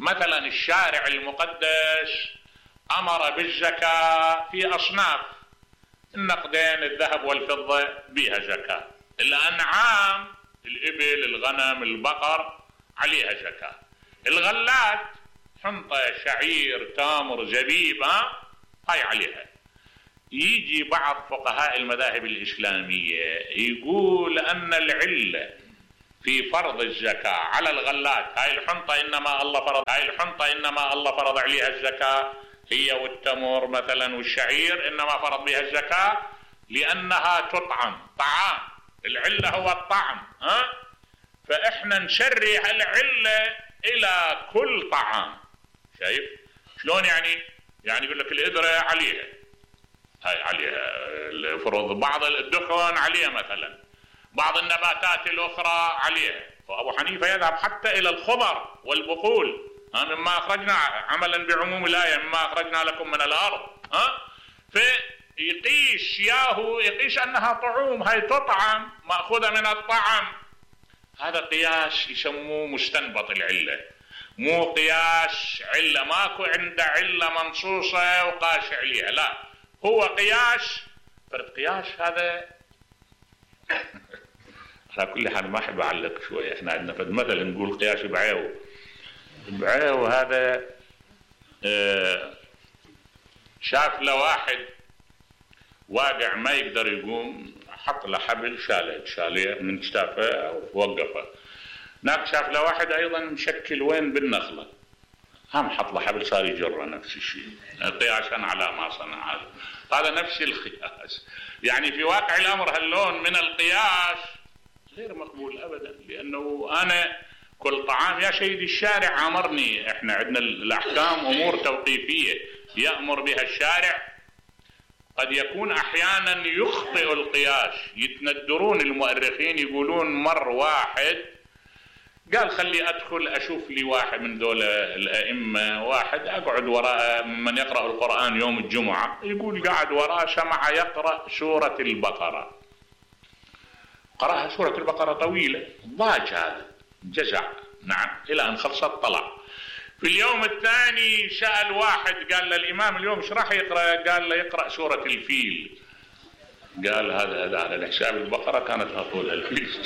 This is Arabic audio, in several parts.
مثلا الشارع المقدس أمر بالزكاة في أصناف، النقدين الذهب والفضة بها زكاة، الأنعام الإبل الغنم البقر عليها زكاة، الغلات حنطة شعير تمر زبيب هاي عليها. يجي بعض فقهاء المذاهب الإسلامية يقول أن العلة في فرض الزكاة على الغلات، هاي الحنطة إنما الله فرض عليها الزكاة هي والتمر مثلا والشعير إنما فرض بها الزكاة لأنها تطعم طعام، العلة هو الطعم فإحنا نشرع العلة إلى كل طعام. شايف شلون؟ يعني يقول لك الإذرة عليها، هاي عليها الفروض، بعض الدخن عليها مثلا، بعض النباتات الأخرى عليها. وأبو حنيفة يذهب حتى إلى الخضر والبقول، مما أخرجنا عملا بعموم الآية مما أخرجنا لكم من الأرض، فيقيس يقيس أنها طعوم، هاي تطعم مأخوذة من الطعم. هذا قياس يسموه مستنبط العلة، مو قياس علة، ماكو عند علة منصوصة وقاس عليها، لا هو قياس فرد قياس. هذا على كل حال ما أحب أعلق شوي، إحنا عندنا فد مثل نقول قياس بعيو هذا شاف له واحد واقع ما يقدر يقوم، حط له حبل شاله من كتافه ووقفه. هناك شاف له واحد أيضا مشكل وين بالنخلة، هم حط له حبل صار يجره، نفس الشيء قياسا على ما صنع. هذا نفس القياس، يعني في واقع الأمر هاللون من القياس غير مقبول أبدا، لأنه أنا كل طعام يا سيدي الشارع أمرني، إحنا عندنا الأحكام أمور توقيفية يأمر بها الشارع، قد يكون أحيانا يخطئ القياس. يتندرون المؤرخين يقولون مر واحد قال خلي أدخل أشوف لي واحد من دول الأئمة، واحد أقعد وراء من يقرأ القرآن يوم الجمعة، يقول قاعد وراء سمع يقرأ سورة البقرة، قرأها سورة البقرة طويلة، ضاج هذا جزع، نعم، إلى أن خلصت طلع. في اليوم الثاني سأل واحد قال للإمام اليوم ايش راح يقرأ؟ قال له يقرأ سورة الفيل. قال هذا على الحساب البقرة كانت أطول الفيل.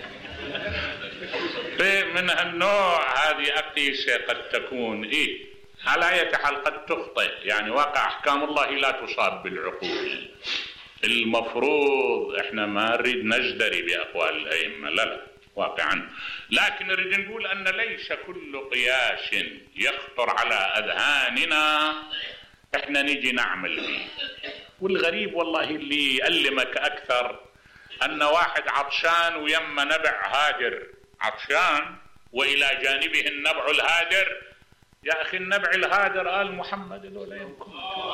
من هالنوع هذه أقيسة قد تكون على أي حال قد تخطئ، يعني واقع أحكام الله لا تصاب بالعقول. المفروض احنا ما نريد نجدري بأقوال الأئمة، لا واقعا، لكن نريد نقول أن ليس كل قياس يخطر على أذهاننا احنا نيجي نعمل به. والغريب والله اللي يألمك أكثر أن واحد عطشان ويم نبع هادر، عطشان وإلى جانبه النبع الهادر. يا أخي النبع الهادر آل محمد لا يمكن.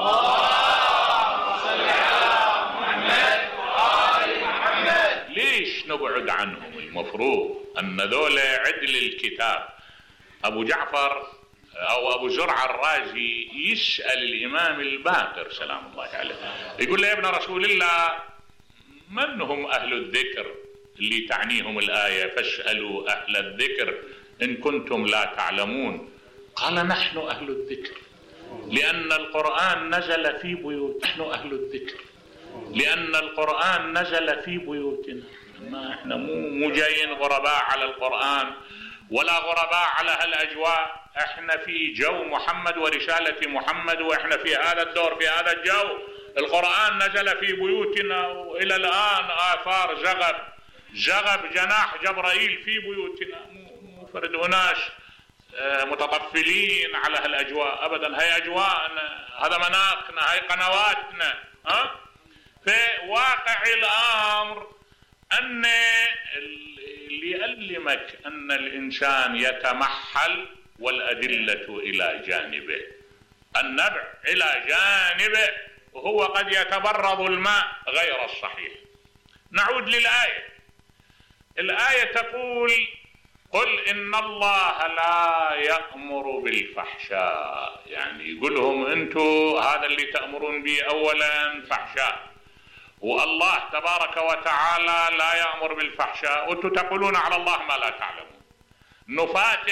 ليش نبعد عنهم؟ المفروض أن ذولا عدل الكتاب. أبو جعفر أو أبو زرع الرازي يسأل الإمام الباقر سلام الله عليه، يقول له يا ابن رسول الله من هم أهل الذكر اللي تعنيهم الآية فاسألوا أهل الذكر إن كنتم لا تعلمون؟ قال نحن أهل الذكر لأن القرآن نزل في بيوت، نحن أهل الذكر لأن القرآن نزل في بيوتنا. ما احنا مو جايين غرباء على القرآن ولا غرباء على هالأجواء، احنا في جو محمد ورسالة محمد، واحنا في هذا الدور في هذا الجو. القرآن نزل في بيوتنا وإلى الآن آثار زغب جناح جبرائيل في بيوتنا، مو فرد أناس متطفلين على هالأجواء أبدا. هاي أجواءنا، هذا مناخنا، هاي قنواتنا. في واقع الأمر أن اللي يألمك أن الإنسان يتمحل والأدلة إلى جانبه، النبع إلى جانبه، وهو قد يتبرد الماء غير الصحيح. نعود للآية. الآية تقول قل إن الله لا يأمر بالفحشاء، يعني يقولهم أنتم هذا اللي تأمرون به أولا فحشاء، والله تبارك وتعالى لا يأمر بالفحشاء، وأنتم تقولون على الله ما لا تعلمون. نفاتح